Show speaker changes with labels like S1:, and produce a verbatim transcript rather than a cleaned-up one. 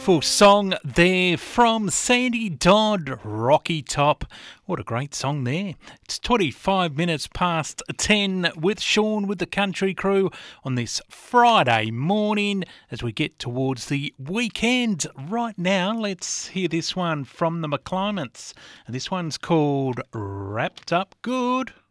S1: Full song there from Sandy Dodd, Rocky Top. What a great song there. It's twenty-five minutes past ten with Sean with the Country Crew on this Friday morning as we get towards the weekend. Right now, let's hear this one from the McClimats. And this one's called Wrapped Up Good.